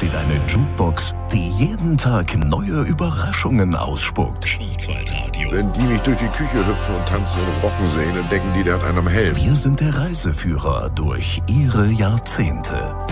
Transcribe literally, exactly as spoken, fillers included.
steht eine Jukebox, die jeden Tag neue Überraschungen ausspuckt. Schwarzwaldradio. Wenn die mich durch die Küche hüpfen und tanzen und rocken sehen, dann denken die, der hat einen am Helm. Wir sind der Reiseführer durch ihre Jahrzehnte.